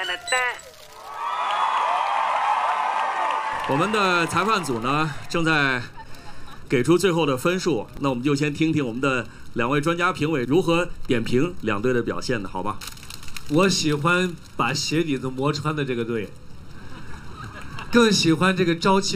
我们的裁判组呢正在给出最后的分数，那我们就先听听我们的2位专家评委如何点评两队的表现的，好吧？ 我喜欢把鞋底子磨穿的这个队，更喜欢这个朝气